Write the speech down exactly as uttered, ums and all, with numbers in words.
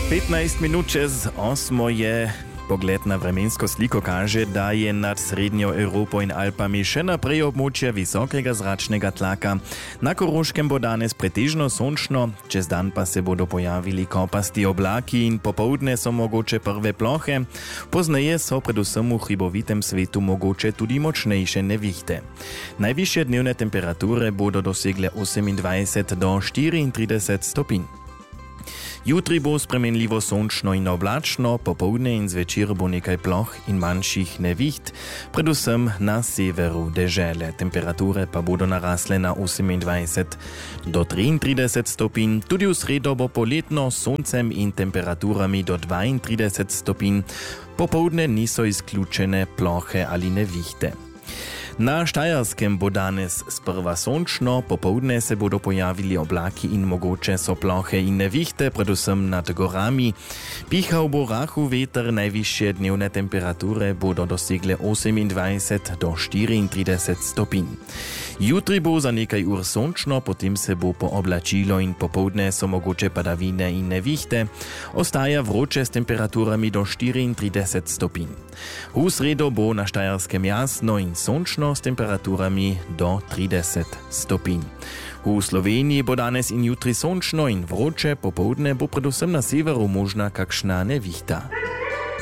petnajst minut čez osmo je pogled na vremensko sliko kaže, da je nad srednjo Evropo in Alpami še naprej območje visokega zračnega tlaka. Na Koroškem bo danes pretežno sončno, čez dan pa se bodo pojavili kopasti oblaki in popoldne so mogoče prve plohe. Pozneje so predvsem v hribovitem svetu mogoče tudi močnejše nevihte. Najvišje dnevne temperature bodo dosegle osemindvajset do štiriintrideset stopinj. Jutri bo spremenljivo sončno in oblačno, popoldne in zvečer bo nekaj ploh in manjših neviht, predvsem na severu dežele. Temperature pa bodo narasle na osemindvajset do triintrideset stopinj. Tudi v sredo bo poletno s soncem in temperaturami do dvaintrideset stopinj. Popoldne niso izključene plohe ali nevihte. Na Štajerskem bo danes sprva sončno, popoldne se bodo pojavili oblaki in mogoče so plohe in nevihte, predvsem nad gorami. Pihal bo rahel veter, najvišje dnevne temperature bodo dosegle osemindvajset do štiriintrideset stopinj. Jutri bo za nekaj ur sončno, potem se bo pooblačilo in popoldne so mogoče padavine in nevihte. Ostaja vroče s temperaturami do štiriintrideset stopinj. V sredo bo na Štajerskem jasno in sončno s temperaturami do trideset stopinj. V Sloveniji bo danes in jutri sončno in vroče, popoldne bo predvsem na severu možna kakšna nevihta.